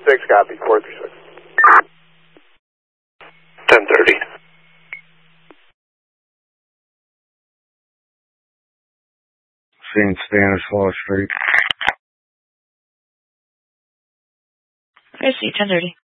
436, copy, 436. 1030. Seeing Stanislaus Street. I see, 1030.